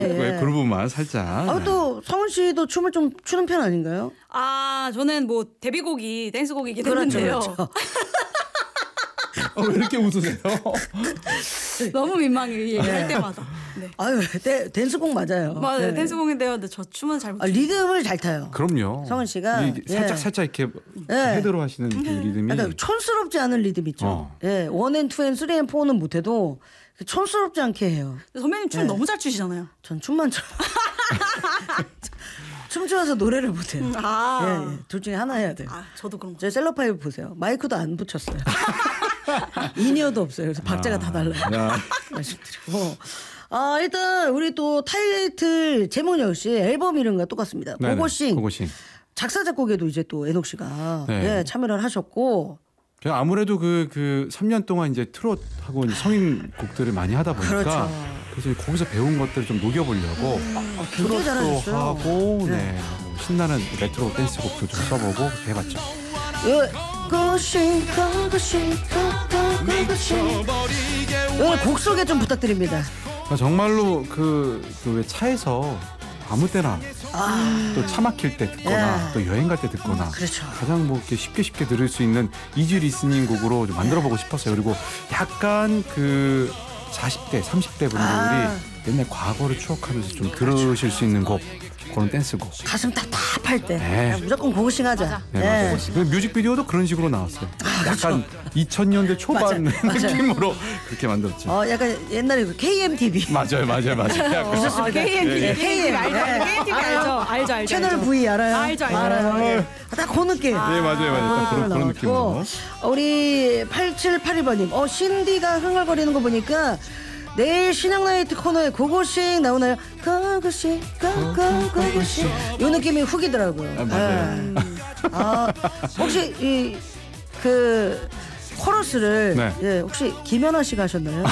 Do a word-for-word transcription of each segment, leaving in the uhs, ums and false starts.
예. 그루브만 살짝. 아, 네. 또 성훈 씨도 춤을 좀 추는 편 아닌가요? 아 저는 뭐 데뷔곡이 댄스곡이긴 그렇죠, 했는데요. 그렇죠. 어, 왜 이렇게 웃으세요? 너무 민망해 얘기할 때마다. 네. 아유, 대, 댄스곡 맞아요. 맞아요. 네. 댄스곡인데요. 근데 저 춤은 잘 못. 아, 리듬을 잘 타요. 그럼요. 성은 씨가 이, 살짝 예. 살짝 이렇게 예. 헤드로 하시는 그 리듬이. 약간 촌스럽지 않은 리듬 있죠. 어. 예, 원앤 투앤 쓰리앤 포는 못해도 촌스럽지 않게 해요. 선배님 춤 네. 너무 잘 추시잖아요. 전 춤만 춰. 춤추어서 노래를 못해요. 아. 예, 예. 둘 중에 하나 해야 돼요. 아 저도 그런 거. 저 셀럽파이브 보세요. 마이크도 안 붙였어요. 인이어도 없어요. 그래서 박자가 아, 다 달라요. 야. 말씀드리고. 아, 일단 우리 또 타이틀 제목 역시 앨범 이름과 똑같습니다. 네네, 고고싱. 고고싱. 작사 작곡에도 이제 또 애녹 씨가 네. 예, 참여를 하셨고. 제가 아무래도 그, 그 삼 년 동안 이제 트롯하고 이제 성인 곡들을 많이 하다 보니까 그렇죠. 그래서 거기서 배운 것들을 좀 녹여보려고 아, 굉장히 트롯도 잘하셨어요. 하고 네. 네. 뭐 신나는 레트로 댄스 곡도 좀 써보고 해봤죠. 예, 고고싱 고고싱 고고싱. 오늘 곡 소개 좀 부탁드립니다. 그러니까 정말로 그, 그 왜 차에서 아무 때나 아, 또 차 막힐 때 듣거나 예. 또 여행 갈 때 듣거나 그렇죠. 가장 뭐 이렇게 쉽게 쉽게 들을 수 있는 이지 리스닝 곡으로 좀 만들어보고 싶었어요. 그리고 약간 그 사십 대, 삼십 대 분들이 아. 옛날 과거를 추억하면서 좀 들으실 수 있는 곡, 그런 댄스곡. 가슴 답답할 때 네. 그냥 무조건 고고싱 하자. 네, 예. 맞아요. 그 뮤직비디오도 그런 식으로 나왔어요. 약간 이천 년대 초반 맞아요. 맞아요. 느낌으로 그렇게 만들었죠. 어, 약간 옛날에 그 케이엠티비. 맞아요, 맞아요, 맞아요. 약간. 아, 케이엠티비. 예, 예. 케이엠티비 알죠? 예. 케이엠티비 알죠? 알죠, 알죠. 채널 알죠. V 알아요? 알죠, 알죠. 알아요. 예. 딱 그 느낌. 네, 맞아요, 맞아요. 딱 그런, 그런 느낌으로. 우리 팔칠팔일 번님, 어, 신디가 흥얼거리는 거 보니까 내일 신앙나이트 코너에 고고싱 나오나요? 고고싱, 고고, 고고싱. 요 느낌이 훅이더라고요. 아, 맞아요. 예. 아, 혹시 이, 그, 코러스를 네. 예, 혹시 김연아 씨가 하셨나요?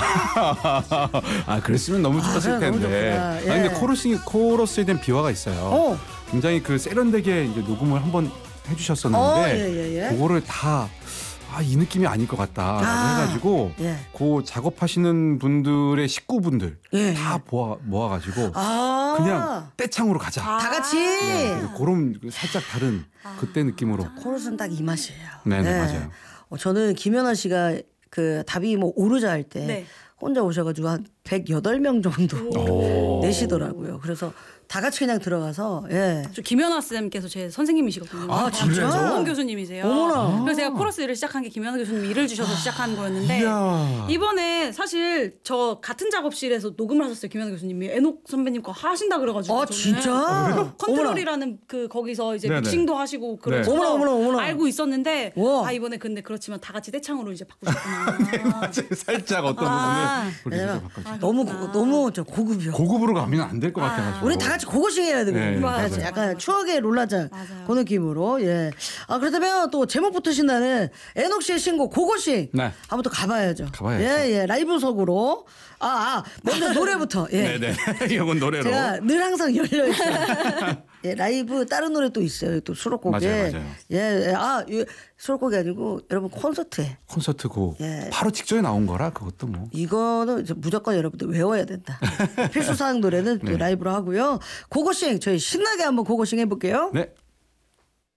아, 그랬으면 너무 좋았을 그래, 너무 텐데. 좋구나. 아, 예. 근데 코러스, 코러스에 대한 비화가 있어요. 어. 굉장히 그 세련되게 이제 녹음을 한번 해주셨었는데, 어, 예, 예, 예. 그거를 다, 아, 이 느낌이 아닐 것 같다. 아, 해가지고, 예. 그 작업하시는 분들의 식구분들 예. 다 모아, 모아가지고, 아. 그냥 떼창으로 가자. 다 같이. 네, 그런 그 살짝 다른 그때 느낌으로. 코러스는 딱 이 맛이에요. 네네, 맞아요. 어, 저는 김연아 씨가 그 답이 뭐 오르자 할 때 네. 혼자 오셔가지고 한 백여덟 명 정도 오. 내시더라고요. 그래서 다 같이 그냥 들어가서 예. 저 김연아 쌤께서 제 선생님이시거든요. 아, 진짜? 좋은 교수님이세요. 어머나. 그래서 제가 코러스 일을 시작한 게 김연아 교수님이 일을 주셔서 시작한 거였는데 이야. 이번에 사실 저 같은 작업실에서 녹음을 하셨어요. 김연아 교수님이 애녹 선배님 거 하신다 그래가지고 아, 저는 진짜? 컨트롤이라는 그 거기서 이제 네네. 믹싱도 하시고 그런 네. 거 어머나, 어머나, 어머나. 알고 있었는데 우와. 아 이번에 근데 그렇지만 다 같이 떼창으로 이제 바꾸셨구나. 살짝 어떤 아. 부분을 그렇게 예. 해서 바꿔주죠. 너무 고, 너무 저 고급이요. 고급으로 가면 안 될 것 같아가지고. 우리 다 같이 고고싱 해야 되거든요. 네, 그래서 맞아요. 약간 추억의 롤라장 맞아요. 그 느낌으로 예. 아 그렇다면 또 제목부터 신나는 애녹 씨의 신곡 고고싱 네. 한번 또 가봐야죠. 가봐야죠. 예, 예. 라이브석으로 아, 아 먼저 노래부터 예. 네네. 이건 노래로. 제가 늘 항상 열려 있어요. 예, 라이브 다른 노래 또 있어요. 또 수록곡에. 맞아요, 맞아요. 예, 예. 아, 이 수록곡이 아니고 여러분 콘서트에 콘서트 곡 예. 바로 직전에 나온 거라 그것도 뭐. 이거는 이제 무조건 여러분들 외워야 된다. 필수 사항 노래는 또 네. 라이브로 하고요. 고고싱 저희 신나게 한번 고고싱 해볼게요. 네.